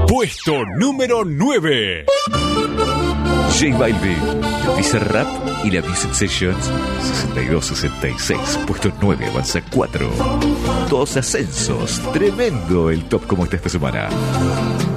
Puesto número 9. J Balvin, Bizarrap y la Music Sessions 62-66. Puesto 9, avanza 4. Dos ascensos. Tremendo el top como está esta semana.